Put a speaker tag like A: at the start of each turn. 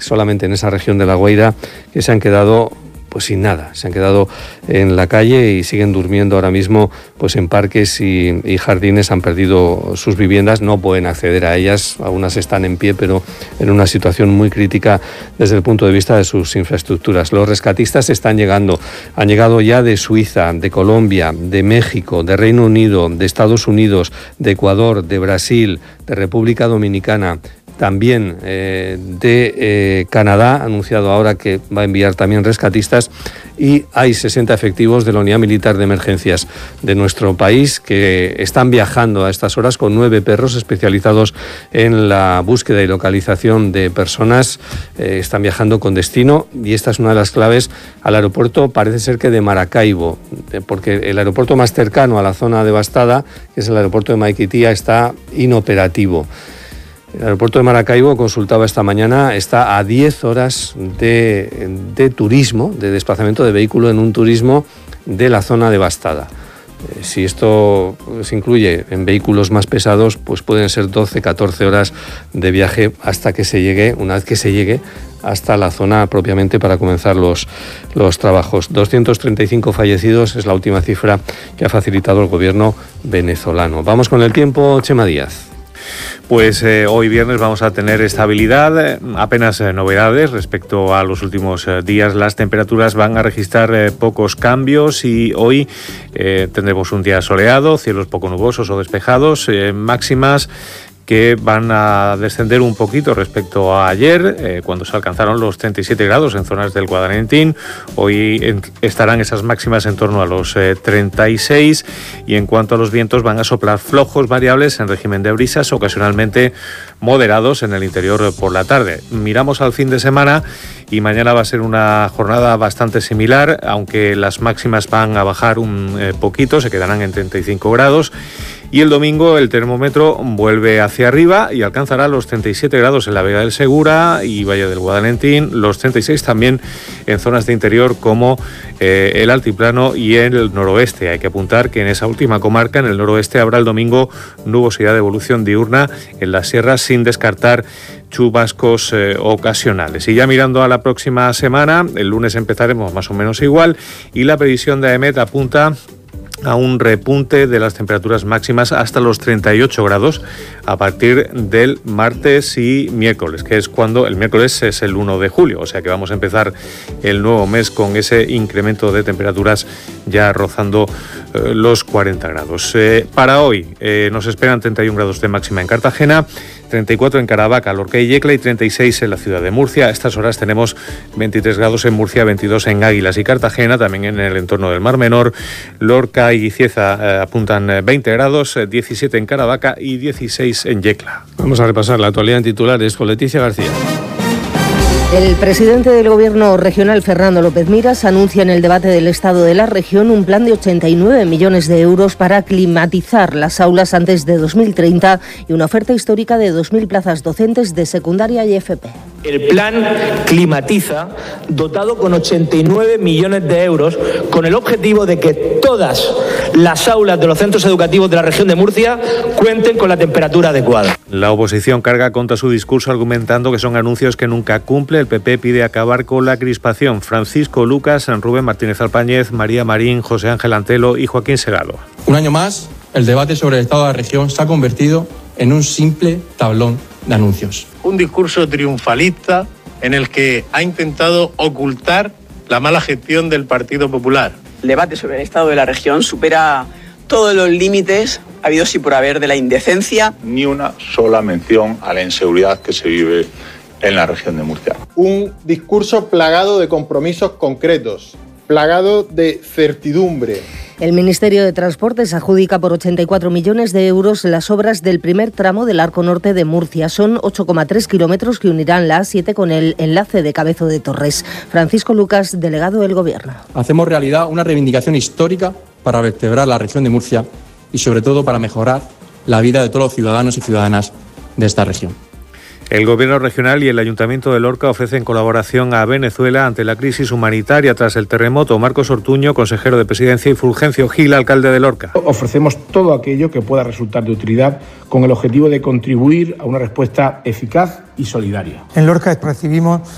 A: solamente en esa región de La Guaira, que se han quedado pues sin nada, se han quedado en la calle y siguen durmiendo ahora mismo pues en parques y jardines, han perdido sus viviendas, no pueden acceder a ellas, algunas están en pie, pero en una situación muy crítica desde el punto de vista de sus infraestructuras. Los rescatistas están llegando, han llegado ya de Suiza, de Colombia, de México, de Reino Unido, de Estados Unidos, de Ecuador, de Brasil, de República Dominicana, también de Canadá, ha anunciado ahora que va a enviar también rescatistas, y hay 60 efectivos de la Unidad Militar de Emergencias de nuestro país que están viajando a estas horas con 9 perros especializados en la búsqueda y localización de personas. Están viajando con destino, y esta es una de las claves, al aeropuerto, parece ser que de Maracaibo, porque el aeropuerto más cercano a la zona devastada, que es el aeropuerto de Maiquetía, está inoperativo. El aeropuerto de Maracaibo, consultaba esta mañana, está a 10 horas de turismo, de desplazamiento de vehículo en un turismo de la zona devastada. Si esto se incluye en vehículos más pesados, pues pueden ser 12, 14 horas de viaje hasta que se llegue, una vez que se llegue hasta la zona propiamente para comenzar los trabajos. 235 fallecidos es la última cifra que ha facilitado el gobierno venezolano. Vamos con el tiempo, Chema Díaz.
B: Pues hoy viernes vamos a tener estabilidad, apenas novedades respecto a los últimos días. Las temperaturas van a registrar pocos cambios y hoy tendremos un día soleado, cielos poco nubosos o despejados, máximas que van a descender un poquito respecto a ayer, cuando se alcanzaron los 37 grados en zonas del Guadalentín. Hoy estarán esas máximas en torno a los 36, y en cuanto a los vientos, van a soplar flojos variables en régimen de brisas, ocasionalmente moderados en el interior por la tarde. Miramos al fin de semana y mañana va a ser una jornada bastante similar, aunque las máximas van a bajar un poquito, se quedarán en 35 grados. Y el domingo el termómetro vuelve hacia arriba y alcanzará los 37 grados en la Vega del Segura y Valle del Guadalentín, los 36 también en zonas de interior como el altiplano y el noroeste. Hay que apuntar que en esa última comarca, en el noroeste, habrá el domingo nubosidad de evolución diurna en las sierras, sin descartar chubascos ocasionales. Y ya mirando a la próxima semana, el lunes empezaremos más o menos igual, y la previsión de AEMET apunta a un repunte de las temperaturas máximas hasta los 38 grados a partir del martes y miércoles, que es cuando el miércoles es el 1 de julio, o sea que vamos a empezar el nuevo mes con ese incremento de temperaturas ya rozando los 40 grados. Para hoy nos esperan 31 grados de máxima en Cartagena, 34 en Caravaca, Lorca y Yecla y 36 en la ciudad de Murcia. A estas horas tenemos 23 grados en Murcia, 22 en Águilas y Cartagena, también en el entorno del Mar Menor. Lorca y Cieza apuntan 20 grados, 17 en Caravaca y 16 en Yecla.
A: Vamos a repasar la actualidad en titulares con Leticia García.
C: El presidente del Gobierno regional, Fernando López Miras, anuncia en el debate del Estado de la región un plan de 89 millones de euros para climatizar las aulas antes de 2030 y una oferta histórica de 2.000 plazas docentes de secundaria y FP.
D: El plan climatiza, dotado con 89 millones de euros, con el objetivo de que todas las aulas de los centros educativos de la región de Murcia cuenten con la temperatura adecuada.
B: La oposición carga contra su discurso argumentando que son anuncios que nunca cumple. El PP pide acabar con la crispación. Francisco Lucas, Rubén Martínez Alpáñez, María Marín, José Ángel Antelo y Joaquín Segado.
E: Un año más, el debate sobre el estado de la región se ha convertido en un simple tablón de anuncios.
F: Un discurso triunfalista en el que ha intentado ocultar la mala gestión del Partido Popular.
G: El debate sobre el estado de la región supera todos los límites habidos y por haber de la indecencia.
H: Ni una sola mención a la inseguridad que se vive en la región de Murcia.
I: Un discurso plagado de compromisos concretos, plagado de certidumbre.
C: El Ministerio de Transportes adjudica por 84 millones de euros las obras del primer tramo del Arco Norte de Murcia. Son 8,3 kilómetros que unirán la A7 con el enlace de Cabezo de Torres. Francisco Lucas, delegado del Gobierno.
E: Hacemos realidad una reivindicación histórica para vertebrar la región de Murcia y sobre todo para mejorar la vida de todos los ciudadanos y ciudadanas de esta región.
B: El Gobierno regional y el Ayuntamiento de Lorca ofrecen colaboración a Venezuela ante la crisis humanitaria tras el terremoto. Marcos Ortuño, consejero de Presidencia, y Fulgencio Gil, alcalde de Lorca.
J: Ofrecemos todo aquello que pueda resultar de utilidad con el objetivo de contribuir a una respuesta eficaz y solidaria.
K: En Lorca recibimos